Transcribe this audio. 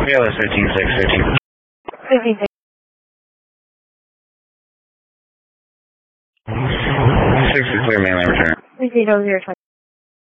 PLS 15613. 156. 6 is clear, mainland return. 3020.